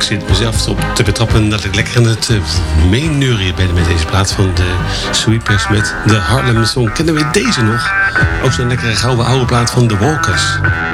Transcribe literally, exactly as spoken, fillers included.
Ik zit mezelf op te betrappen dat ik lekker aan het uh, meeneurien ben met deze plaat van de Sweepers met de Harlem Song. Kennen we deze nog? Ook zo'n lekkere gouden oude plaat van The Walkers.